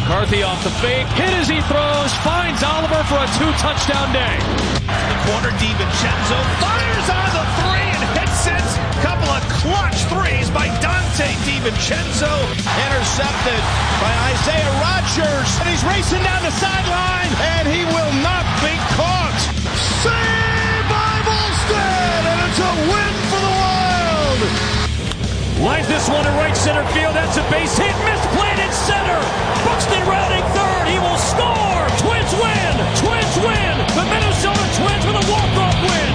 McCarthy off the fake, hit as he throws, finds Oliver for a 2-touchdown day. The corner, DiVincenzo fires on the three and hits it. Couple of clutch threes by Dante DiVincenzo. Intercepted by Isaiah Rodgers. And he's racing down the sideline, and he will not be caught. Saved by Volstead, and it's a win for the Wild. Lines this one to right center field. That's a base hit. Misplayed in center. Buxton rounding third. He will score. Twins win. Twins win. The Minnesota Twins with a walk-off win.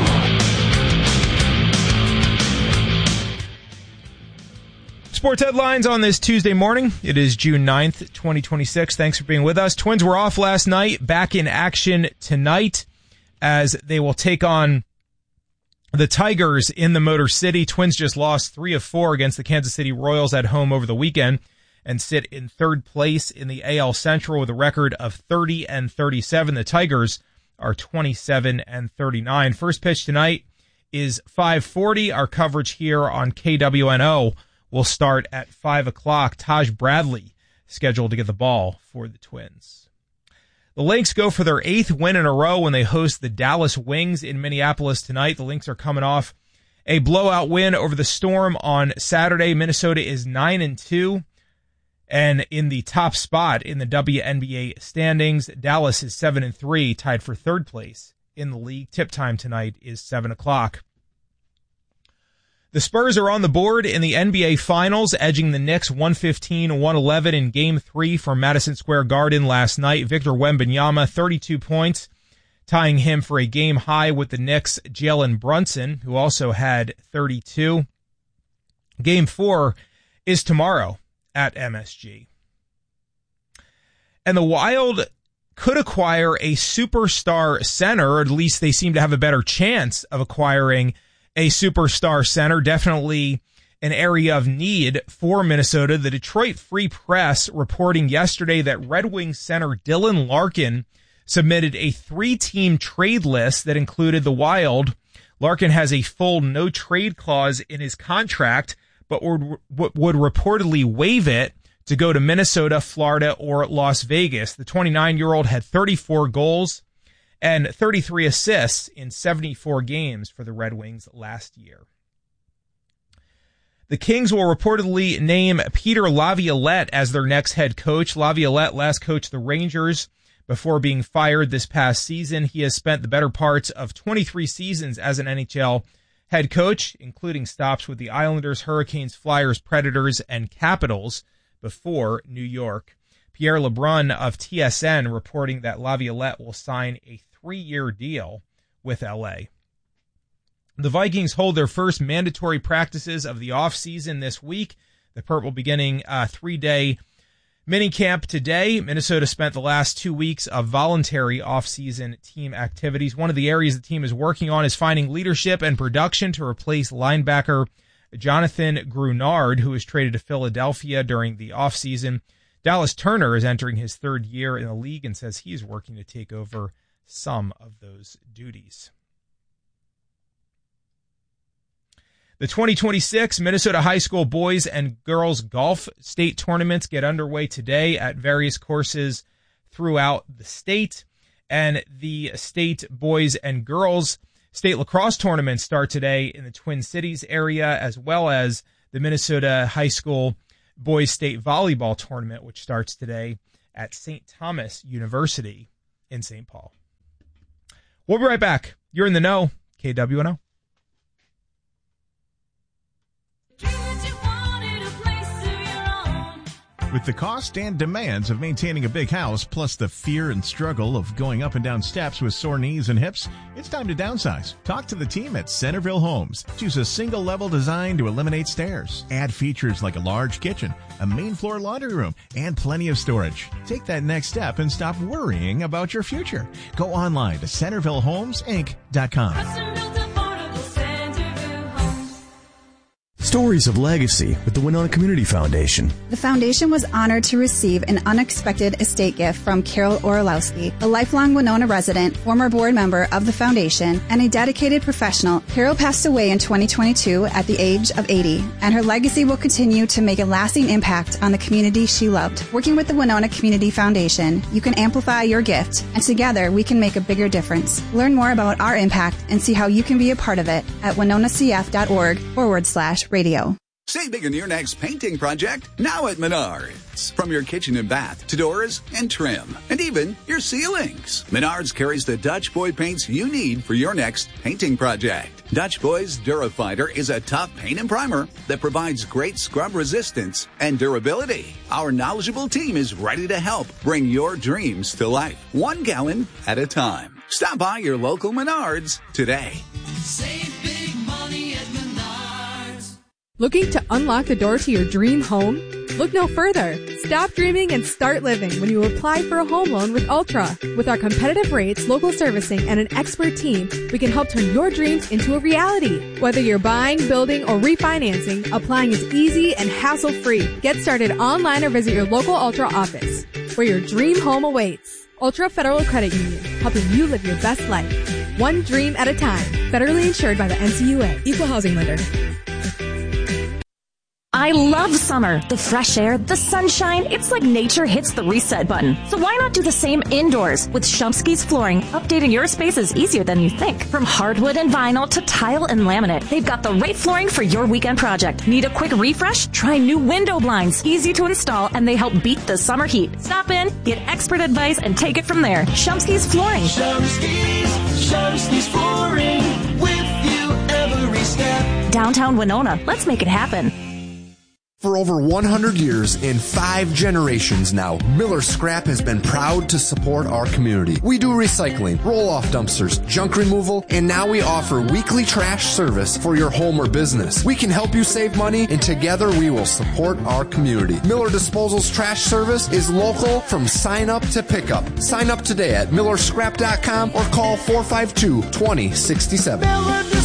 Sports headlines on this Tuesday morning. It is June 9th, 2026. Thanks for being with us. Twins were off last night. Back in action tonight as they will take on the Tigers in the Motor City. Twins just lost 3 of 4 against the Kansas City Royals at home over the weekend and sit in third place in the AL Central with a record of 30-37. The Tigers are 27-39. First pitch tonight is 5:40. Our coverage here on KWNO will start at 5 o'clock. Taj Bradley scheduled to get the ball for the Twins. The Lynx go for their 8th win in a row when they host the Dallas Wings in Minneapolis tonight. The Lynx are coming off a blowout win over the Storm on Saturday. Minnesota is 9-2 and in the top spot in the WNBA standings. Dallas is 7-3, tied for third place in the league. Tip time tonight is 7 o'clock. The Spurs are on the board in the NBA Finals, edging the Knicks 115-111 in Game 3 from Madison Square Garden last night. Victor Wembanyama, 32 points, tying him for a game high with the Knicks' Jalen Brunson, who also had 32. Game 4 is tomorrow at MSG. And the Wild could acquire a superstar center, or at least they seem to have a better chance of acquiring a superstar center. Definitely an area of need for Minnesota. The Detroit Free Press reporting yesterday that Red Wings center Dylan Larkin submitted a 3-team trade list that included the Wild. Larkin has a full no-trade clause in his contract, but would reportedly waive it to go to Minnesota, Florida, or Las Vegas. The 29-year-old had 34 goals and 33 assists in 74 games for the Red Wings last year. The Kings will reportedly name Peter Laviolette as their next head coach. Laviolette last coached the Rangers before being fired this past season. He has spent the better parts of 23 seasons as an NHL head coach, including stops with the Islanders, Hurricanes, Flyers, Predators, and Capitals before New York. Pierre LeBrun of TSN reporting that Laviolette will sign a 3-year deal with LA. The Vikings hold their first mandatory practices of the offseason this week. The Purple beginning a 3-day minicamp today. Minnesota spent the last 2 weeks of voluntary offseason team activities. One of the areas the team is working on is finding leadership and production to replace linebacker Jonathan Grunard, who was traded to Philadelphia during the offseason. Dallas Turner is entering his 3rd year in the league and says he is working to take over some of those duties. The 2026 Minnesota High School Boys and Girls Golf State Tournaments get underway today at various courses throughout the state. And the state boys and girls state lacrosse tournaments start today in the Twin Cities area, as well as the Minnesota High School Boys State Volleyball Tournament, which starts today at St. Thomas University in St. Paul. We'll be right back. You're in the know, KWNO. With the cost and demands of maintaining a big house, plus the fear and struggle of going up and down steps with sore knees and hips, it's time to downsize. Talk to the team at Centerville Homes. Choose a single-level design to eliminate stairs. Add features like a large kitchen, a main floor laundry room, and plenty of storage. Take that next step and stop worrying about your future. Go online to CentervilleHomesInc.com. Stories of Legacy with the Winona Community Foundation. The foundation was honored to receive an unexpected estate gift from Carol Orlowski, a lifelong Winona resident, former board member of the foundation, and a dedicated professional. Carol passed away in 2022 at the age of 80, and her legacy will continue to make a lasting impact on the community she loved. Working with the Winona Community Foundation, you can amplify your gift, and together we can make a bigger difference. Learn more about our impact and see how you can be a part of it at winonacf.org/radio. Save big on your next painting project now at Menards. From your kitchen and bath to doors and trim, and even your ceilings. Menards carries the Dutch Boy paints you need for your next painting project. Dutch Boy's Durafighter is a tough paint and primer that provides great scrub resistance and durability. Our knowledgeable team is ready to help bring your dreams to life, 1 gallon at a time. Stop by your local Menards today. Save big money at Menards. Looking to unlock the door to your dream home? Look no further. Stop dreaming and start living when you apply for a home loan with Ultra. With our competitive rates, local servicing, and an expert team, we can help turn your dreams into a reality. Whether you're buying, building, or refinancing, applying is easy and hassle-free. Get started online or visit your local Ultra office, where your dream home awaits. Ultra Federal Credit Union, helping you live your best life. One dream at a time. Federally insured by the NCUA. Equal housing lender. I love summer. The fresh air, the sunshine. It's like nature hits the reset button. So why not do the same indoors? With Shumsky's Flooring, updating your space is easier than you think. From hardwood and vinyl to tile and laminate, they've got the right flooring for your weekend project. Need a quick refresh? Try new window blinds. Easy to install, and they help beat the summer heat. Stop in, get expert advice, and take it from there. Shumsky's Flooring. Shumsky's Flooring. With you every step. Downtown Winona. Let's make it happen. For over 100 years and 5 generations now, Miller Scrap has been proud to support our community. We do recycling, roll-off dumpsters, junk removal, and now we offer weekly trash service for your home or business. We can help you save money, and together we will support our community. Miller Disposal's trash service is local from sign-up to pickup. Sign up today at millerscrap.com or call 452-2067.